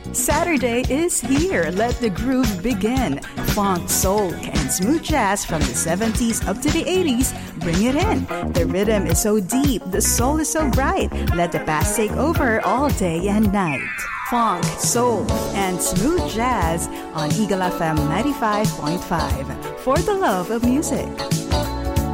Saturday is here. Let the groove begin. Funk, soul, and smooth jazz from the 70s up to the 80s. Bring it in. The rhythm is so deep, the soul is so bright. Let the past take over all day and night. Funk, soul, and smooth jazz on Eagle FM 95.5. For the love of music.